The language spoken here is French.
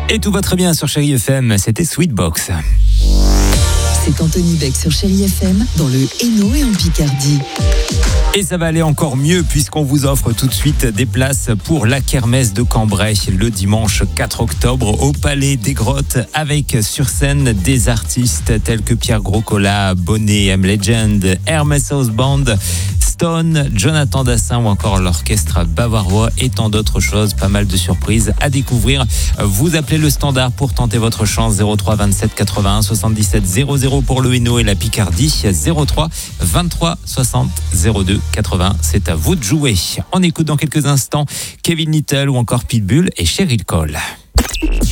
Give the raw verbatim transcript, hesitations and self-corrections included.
Et tout va très bien sur Chérie F M, c'était Sweetbox. C'est Anthony Beck sur Chérie F M, dans le Hainaut et en Picardie. Et ça va aller encore mieux puisqu'on vous offre tout de suite des places pour la kermesse de Cambrai le dimanche quatre octobre au Palais des Grottes, avec sur scène des artistes tels que Pierre Groscola, Bonnet, M Legend, Hermès House Band, Stone, Jonathan Dassin ou encore l'orchestre bavarois et tant d'autres choses. Pas mal de surprises à découvrir. Vous appelez le standard pour tenter votre chance, zéro trois vingt-sept quatre-vingt-un soixante-dix-sept zéro zéro pour le Hainaut et la Picardie, zéro trois vingt-trois soixante zéro deux quatre-vingts. C'est à vous de jouer. On écoute dans quelques instants Kevin Lyttle ou encore Pitbull et Cheryl Cole.